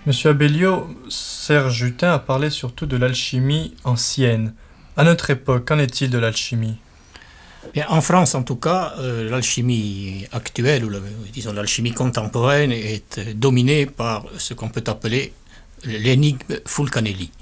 Monsieur Abellio, Serge Jutin a parlé surtout de l'alchimie ancienne. À notre époque, qu'en est-il de l'alchimie? Bien, en France, en tout cas, l'alchimie actuelle, ou disons l'alchimie contemporaine, est dominée par ce qu'on peut appeler l'énigme Fulcanelli.